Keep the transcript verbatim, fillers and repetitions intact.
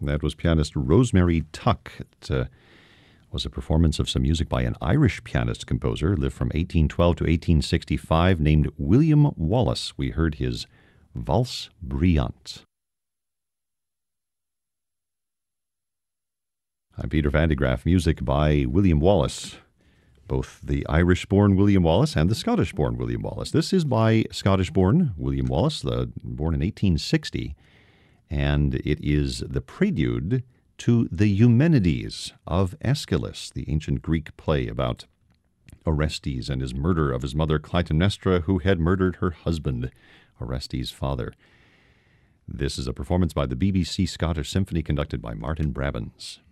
That was pianist Rosemary Tuck. It uh, was a performance of some music by an Irish pianist-composer, lived from eighteen twelve to eighteen sixty-five, named William Wallace. We heard his Valse Brillante. I'm Peter Van de Graaff. Music by William Wallace, both the Irish-born William Wallace and the Scottish-born William Wallace. This is by Scottish-born William Wallace, uh, born in eighteen sixty, and it is the prelude to the Eumenides of Aeschylus, the ancient Greek play about Orestes and his murder of his mother Clytemnestra, who had murdered her husband, Orestes' father. This is a performance by the B B C Scottish Symphony conducted by Martin Brabbins.